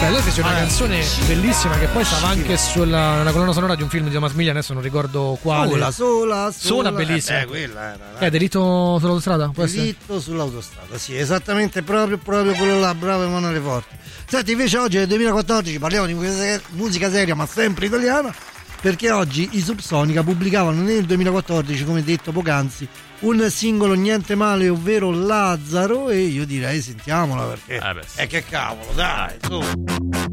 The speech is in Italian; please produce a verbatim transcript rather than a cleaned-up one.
Beh, fece una canzone bellissima che poi stava anche sulla nella colonna sonora di un film di Thomas Millian, adesso non ricordo quale. Sola, sola, sola. Suona bellissima. Eh, quella era. È Delitto sull'autostrada? Può essere? Delitto sull'autostrada, sì, esattamente, proprio, proprio quello là, bravo Emanuele Forti. Senti, invece oggi nel duemilaquattordici parliamo di musica, musica seria, ma sempre italiana, perché oggi i Subsonica pubblicavano nel duemilaquattordici, come detto poc'anzi, un singolo niente male, ovvero Lazzaro, e io direi sentiamola perché eh beh, sì. è che cavolo, dai, su.